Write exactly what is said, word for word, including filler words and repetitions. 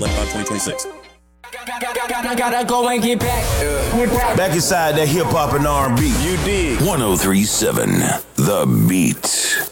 twenty twenty-six. I gotta go and get back. Yeah. Back inside that hip hop and R and B. You did. one oh three point seven The Beat.